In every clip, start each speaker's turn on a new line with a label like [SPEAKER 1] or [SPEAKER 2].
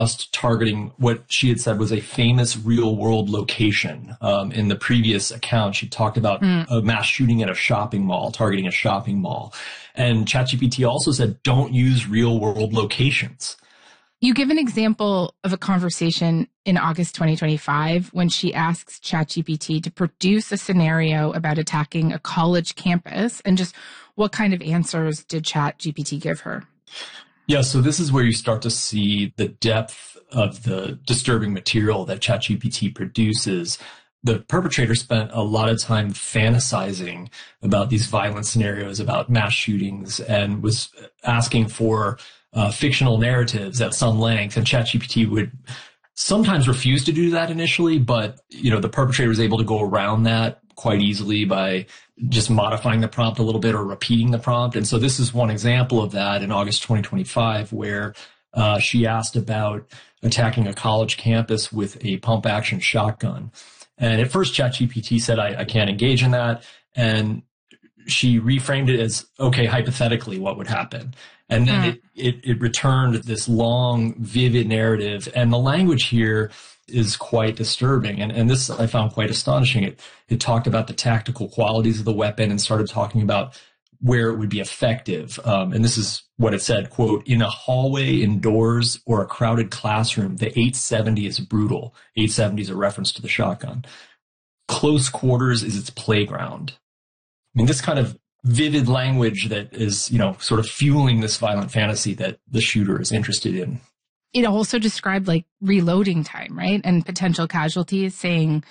[SPEAKER 1] just targeting what she had said was a famous real-world location. In the previous account, she talked about a mass shooting at a shopping mall, targeting a shopping mall. And ChatGPT also said, don't use real-world locations.
[SPEAKER 2] You give an example of a conversation in August 2025 when she asks ChatGPT to produce a scenario about attacking a college campus. And just what kind of answers did ChatGPT give her?
[SPEAKER 1] Yeah, so this is where you start to see the depth of the disturbing material that ChatGPT produces. The perpetrator spent a lot of time fantasizing about these violent scenarios, about mass shootings, and was asking for fictional narratives at some length. And ChatGPT would sometimes refuse to do that initially, but the perpetrator was able to go around that quite easily by just modifying the prompt a little bit or repeating the prompt. And so this is one example of that in August 2025, where she asked about attacking a college campus with a pump action shotgun. And at first ChatGPT said, I can't engage in that. And she reframed it as, okay, hypothetically, what would happen? And then it returned this long, vivid narrative. And the language here is quite disturbing. And this I found quite astonishing. It talked about the tactical qualities of the weapon and started talking about where it would be effective. And this is what it said, quote, in a hallway, indoors, or a crowded classroom, the 870 is brutal. 870 is a reference to the shotgun. Close quarters is its playground. I mean, this kind of vivid language that is, sort of fueling this violent fantasy that the shooter is interested in.
[SPEAKER 2] It also described reloading time, right? And potential casualties, saying,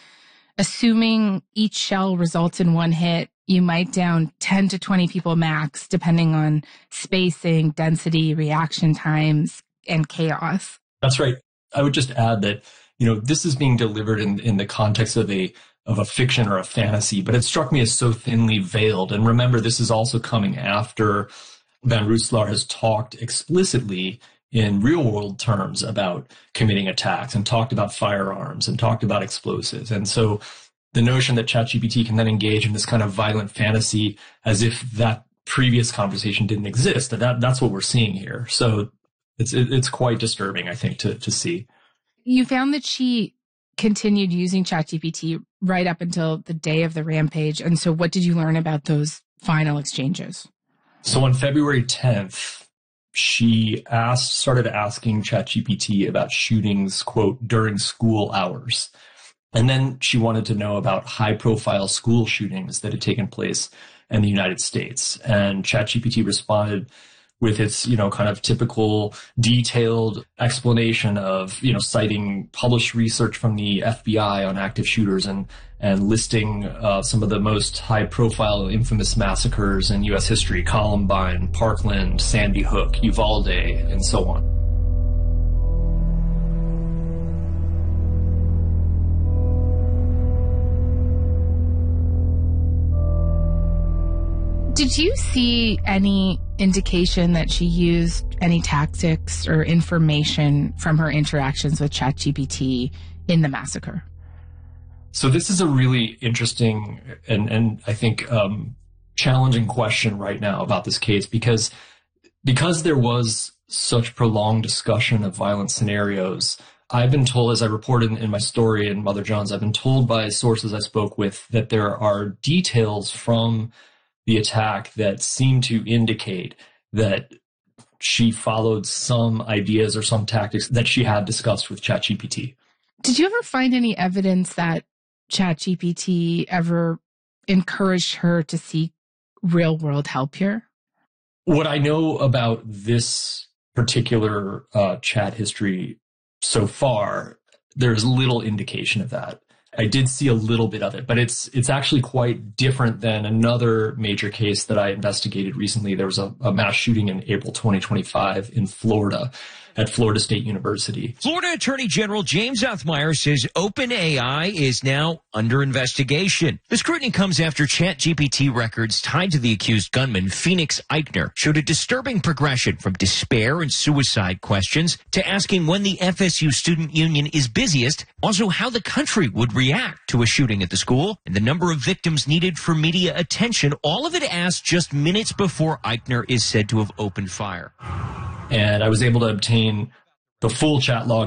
[SPEAKER 2] assuming each shell results in one hit, you might down 10 to 20 people max, depending on spacing, density, reaction times, and chaos.
[SPEAKER 1] That's right. I would just add that, this is being delivered in the context of a fiction or a fantasy, but it struck me as so thinly veiled. And remember, this is also coming after Van Rooselaar has talked explicitly in real world terms about committing attacks and talked about firearms and talked about explosives. And so the notion that ChatGPT can then engage in this kind of violent fantasy as if that previous conversation didn't exist, that's what we're seeing here. So it's quite disturbing, I think, to see.
[SPEAKER 2] You found that she continued using ChatGPT right up until the day of the rampage. And so what did you learn about those final exchanges?
[SPEAKER 1] So on February 10th, she started asking ChatGPT about shootings, quote, during school hours. And then she wanted to know about high-profile school shootings that had taken place in the United States. And ChatGPT responded with its, kind of typical detailed explanation of, citing published research from the FBI on active shooters and listing some of the most high-profile infamous massacres in U.S. history: Columbine, Parkland, Sandy Hook, Uvalde, and so on.
[SPEAKER 2] Did you see any indication that she used any tactics or information from her interactions with ChatGPT in the massacre?
[SPEAKER 1] So this is a really interesting and I think challenging question right now about this case, because there was such prolonged discussion of violent scenarios. I've been told, as I reported in my story in Mother Jones, I've been told by sources I spoke with that there are details from the attack that seem to indicate that she followed some ideas or some tactics that she had discussed with ChatGPT.
[SPEAKER 2] Did you ever find any evidence that ChatGPT ever encouraged her to seek real-world help here?
[SPEAKER 1] What I know about this particular chat history so far, there's little indication of that. I did see a little bit of it, but it's actually quite different than another major case that I investigated recently. There was a mass shooting in April 2025 in Florida at Florida State University.
[SPEAKER 3] Florida Attorney General James Othmeyer says OpenAI is now under investigation. The scrutiny comes after ChatGPT records tied to the accused gunman, Phoenix Eichner, showed a disturbing progression from despair and suicide questions to asking when the FSU Student Union is busiest, also how the country would react to a shooting at the school, and the number of victims needed for media attention, all of it asked just minutes before Eichner is said to have opened fire.
[SPEAKER 1] And I was able to obtain the full chat log